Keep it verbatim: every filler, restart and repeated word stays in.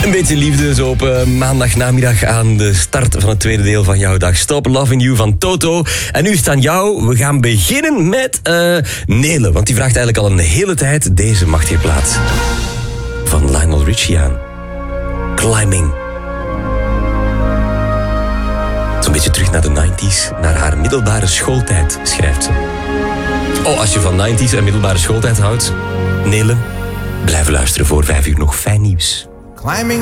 Een beetje liefde zo op uh, maandagnamiddag aan de start van het tweede deel van jouw dag. Stop Loving You van Toto. En nu is het aan jou. We gaan beginnen met uh, Nele. Want die vraagt eigenlijk al een hele tijd. Deze mag je plaats. Van Lionel Richie aan. Climbing. Zo'n beetje terug naar de negentig, naar haar middelbare schooltijd, schrijft ze. Oh, als je van negentig en middelbare schooltijd houdt, Nele, blijf luisteren voor vijf uur nog fijn nieuws. Climbing